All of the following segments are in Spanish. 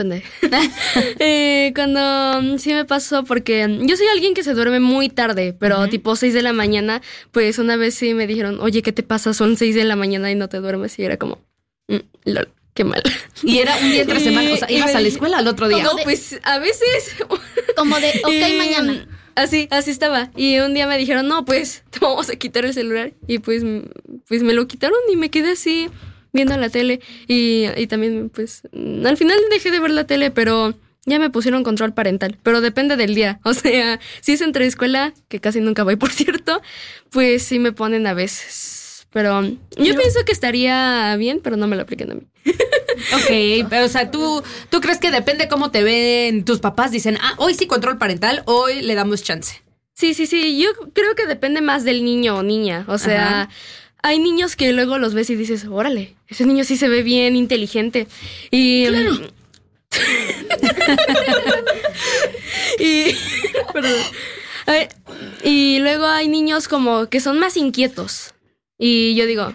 Cuando sí me pasó, porque yo soy alguien que se duerme muy tarde, pero tipo 6 de la mañana, pues una vez sí me dijeron, oye, ¿qué te pasa? Son 6 de la mañana y no te duermes. Y era como, lol, qué mal. Y era un día entre semana, o sea, ¿ibas a la escuela al otro día? No, pues a veces. Como de, ok, mañana. Así estaba. Y un día me dijeron, no, pues te vamos a quitar el celular. Y pues me lo quitaron y me quedé así viendo la tele. Y también, pues, al final dejé de ver la tele, pero ya me pusieron control parental. Pero depende del día. O sea, si es entre escuela, que casi nunca voy, por cierto, pues sí me ponen a veces. Pero yo pienso que estaría bien, pero no me lo apliquen a mí. Ok, pero o sea, ¿tú crees que depende cómo te ven tus papás? Dicen, hoy sí control parental, hoy le damos chance. Sí, yo creo que depende más del niño o niña. O sea, hay niños que luego los ves y dices, órale, ese niño sí se ve bien inteligente. Y... Claro. Y luego hay niños como que son más inquietos. Y yo digo,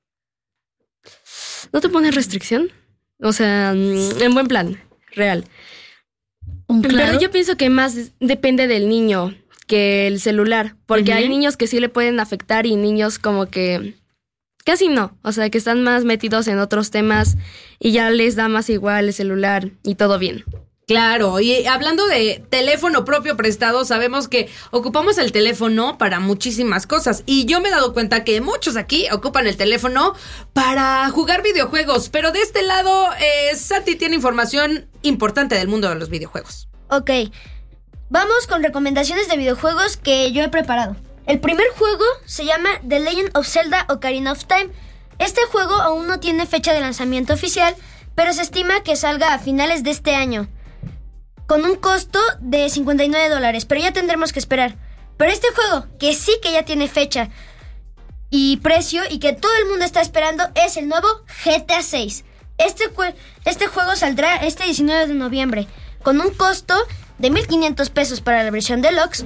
¿no te pones restricción? O sea, en buen plan, real. Claro. Pero yo pienso que más depende del niño que el celular. Porque hay niños que sí le pueden afectar y niños como que casi no. O sea, que están más metidos en otros temas y ya les da más igual el celular y todo bien. Claro, y hablando de teléfono propio prestado, sabemos que ocupamos el teléfono para muchísimas cosas. Y yo me he dado cuenta que muchos aquí ocupan el teléfono para jugar videojuegos. Pero de este lado, Santi tiene información importante del mundo de los videojuegos. Ok, vamos con recomendaciones de videojuegos que yo he preparado. El primer juego se llama The Legend of Zelda Ocarina of Time. Este juego aún no tiene fecha de lanzamiento oficial, pero se estima que salga a finales de este año, con un costo de $59, pero ya tendremos que esperar. Pero este juego, que sí que ya tiene fecha y precio y que todo el mundo está esperando, es el nuevo GTA 6. Este juego saldrá este 19 de noviembre, con un costo de $1,500 para la versión deluxe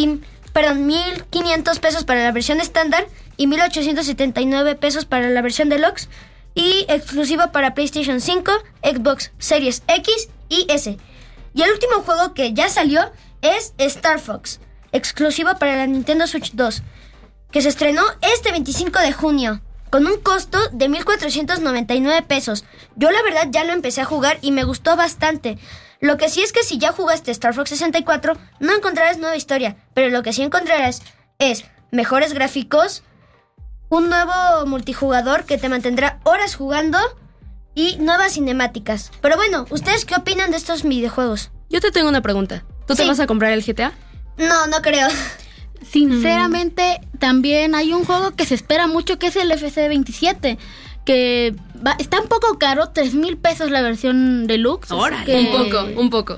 $1,500 para la versión estándar y $1,879 para la versión deluxe, y exclusiva para PlayStation 5, Xbox Series X y S. Y el último juego que ya salió es Star Fox, exclusivo para la Nintendo Switch 2, que se estrenó este 25 de junio, con un costo de $1,499. Yo la verdad ya lo empecé a jugar y me gustó bastante. Lo que sí es que si ya jugaste Star Fox 64, no encontrarás nueva historia, pero lo que sí encontrarás es mejores gráficos, un nuevo multijugador que te mantendrá horas jugando y nuevas cinemáticas. Pero bueno, ¿ustedes qué opinan de estos videojuegos? Yo te tengo una pregunta. ¿Tú te vas a comprar el GTA? No creo. Sinceramente, también hay un juego que se espera mucho, que es el FC27, que está un poco caro, $3,000 la versión deluxe. ¡Órale! Un poco.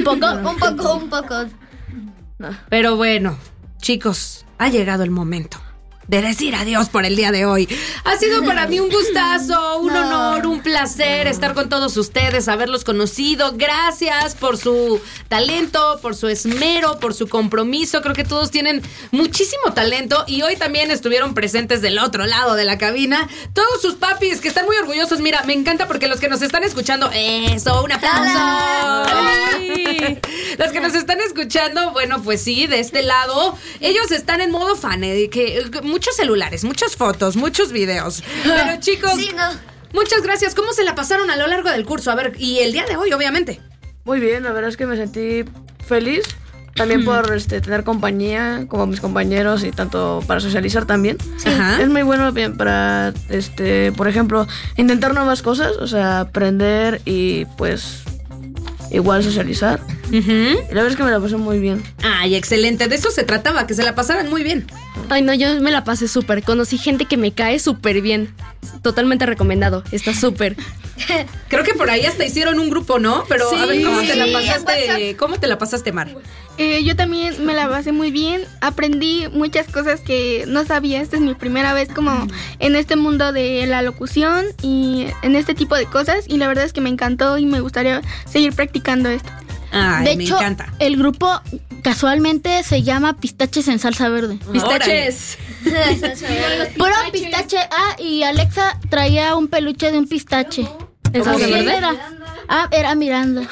Un poco. Pero bueno, chicos, ha llegado el momento de decir adiós por el día de hoy. Ha sido para mí un gustazo, un honor, un placer estar con todos ustedes, haberlos conocido. Gracias por su talento, por su esmero, por su compromiso. Creo que todos tienen muchísimo talento y hoy también estuvieron presentes del otro lado de la cabina. Todos sus papis que están muy orgullosos. Mira, me encanta porque los que nos están escuchando, eso, un aplauso. ¡Ay! Los que nos están escuchando, bueno, pues sí, de este lado, ellos están en modo fan, que muchos celulares, muchas fotos, muchos videos. Pero chicos, muchas gracias. ¿Cómo se la pasaron a lo largo del curso? A ver, y el día de hoy, obviamente. Muy bien, la verdad es que me sentí feliz. También por tener compañía, como mis compañeros, y tanto para socializar también. Ajá. Es muy bueno para, por ejemplo, intentar nuevas cosas, o sea, aprender y pues igual socializar. Y la verdad es que me la pasé muy bien. Ay, excelente. De eso se trataba, que se la pasaran muy bien. Ay, no, yo me la pasé súper. Conocí gente que me cae súper bien. Totalmente recomendado. Está súper. Creo que por ahí hasta hicieron un grupo, ¿no? Pero sí, a ver, ¿cómo te la sí, pasaste? ¿Cómo te la pasaste, Mar? Yo también me la pasé muy bien. Aprendí muchas cosas que no sabía. Esta es mi primera vez como en este mundo de la locución y en este tipo de cosas. Y la verdad es que me encantó y me gustaría seguir practicando esto. Ay, de me hecho, encanta. El grupo casualmente se llama Pistaches en Salsa Verde. Pistaches. Puro pistache. Y Alexa traía un peluche de un pistache. ¿En salsa Así verde? era. Ah, era Miranda.